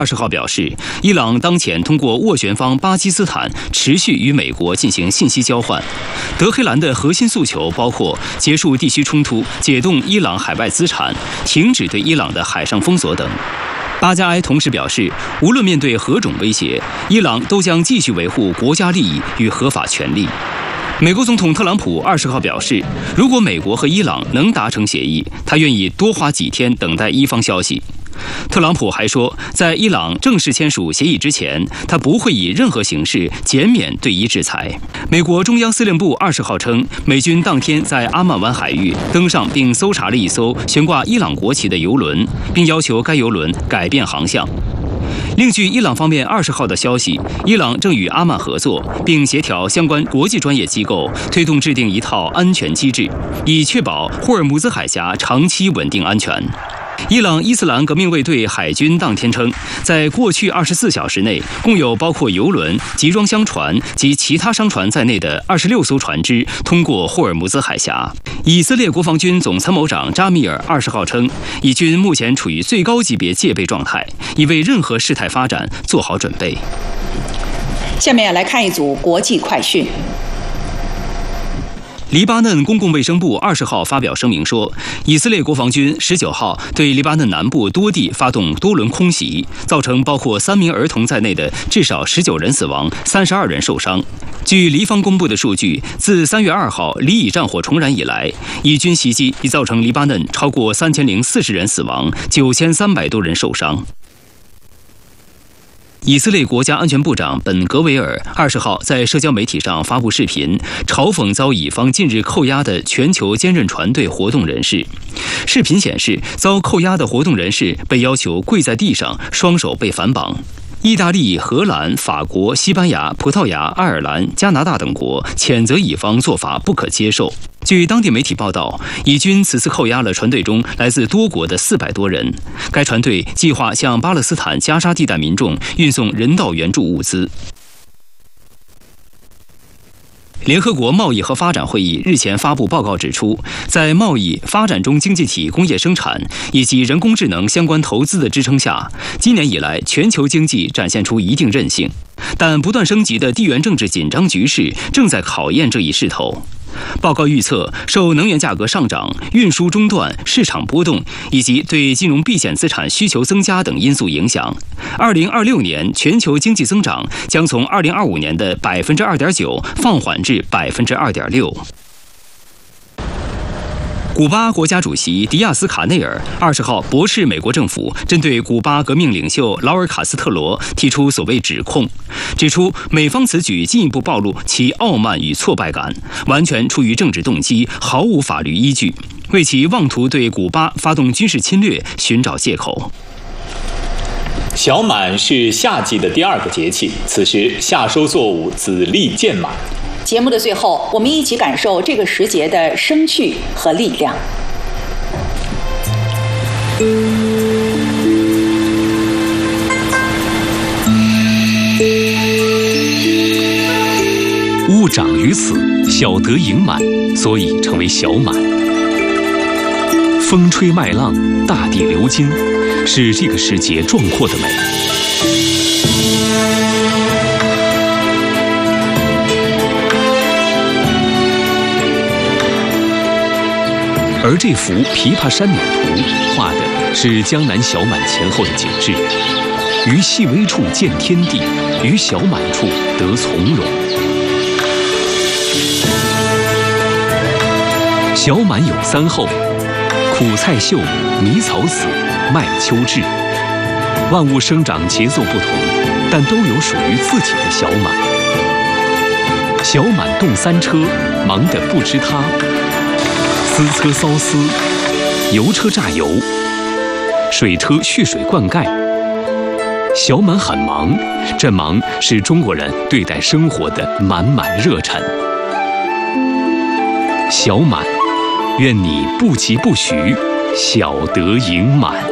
20号表示，伊朗当前通过斡旋方巴基斯坦持续与美国进行信息交换。德黑兰的核心诉求包括结束地区冲突、解冻伊朗海外资产、停止对伊朗的海上封锁等。巴加埃同时表示，无论面对何种威胁，伊朗都将继续维护国家利益与合法权利。美国总统特朗普20号表示，如果美国和伊朗能达成协议，他愿意多花几天等待伊方消息。特朗普还说，在伊朗正式签署协议之前，他不会以任何形式减免对伊制裁。美国中央司令部20号称，美军当天在阿曼湾海域登上并搜查了一艘悬挂伊朗国旗的油轮，并要求该油轮改变航向。另据伊朗方面20号的消息，伊朗正与阿曼合作，并协调相关国际专业机构，推动制定一套安全机制，以确保霍尔木兹海峡长期稳定安全。伊朗伊斯兰革命卫队海军当天称，在过去24小时内，共有包括油轮、集装箱船及其他商船在内的26艘船只通过霍尔木兹海峡。以色列国防军总参谋长扎米尔20号称，以军目前处于最高级别戒备状态，已为任何事态发展做好准备。 下面来看一组国际快讯。 黎巴嫩公共卫生部20号发表声明说，以色列国防军19号对黎巴嫩南部多地发动多轮空袭，造成包括3名儿童在内的至少19人死亡，32人受伤。据黎方公布的数据，自3月2号黎以战火重燃以来，以军袭击已造成黎巴嫩超过3040人死亡，9300多人受伤。以色列国家安全部长本·格维尔20号在社交媒体上发布视频，嘲讽遭以方近日扣押的全球坚韧船队活动人士。视频显示，遭扣押的活动人士被要求跪在地上，双手被反绑。意大利、荷兰、法国、西班牙、葡萄牙、爱尔兰、加拿大等国谴责以方做法不可接受。据当地媒体报道，以军此次扣押了船队中来自多国的400多人。该船队计划向巴勒斯坦加沙地带民众运送人道援助物资。联合国贸易和发展会议日前发布报告指出，在贸易、发展中经济体工业生产以及人工智能相关投资的支撑下，今年以来全球经济展现出一定韧性，但不断升级的地缘政治紧张局势正在考验这一势头。报告预测，受能源价格上涨、运输中断、市场波动以及对金融避险资产需求增加等因素影响，2026年全球经济增长将从2025年的2.9%放缓至2.6%。古巴国家主席迪亚斯卡内尔20号驳斥美国政府针对古巴革命领袖劳尔·卡斯特罗提出所谓指控，指出美方此举进一步暴露其傲慢与挫败感，完全出于政治动机，毫无法律依据，为其妄图对古巴发动军事侵略寻找借口。 小满是夏季的第2个节气，此时夏收作物子粒渐满。 节目的最后，我们一起感受这个时节的生趣和力量。 屋长于此，小得盈满，所以称为小满。风吹麦浪，大地流金，是这个时节壮阔的美。而这幅《琵琶山岭图》画的是江南小满前后的景致，于细微处见天地，于小满处得从容。小满有3候：苦菜秀、迷草死、麦秋至。万物生长节奏不同，但都有属于自己的小满。小满动3车，忙得不知他。丝车缫丝，油车榨油，水车蓄水灌溉。小满很忙，这忙是中国人对待生活的满满热忱。小满，愿你不疾不徐，小得盈满。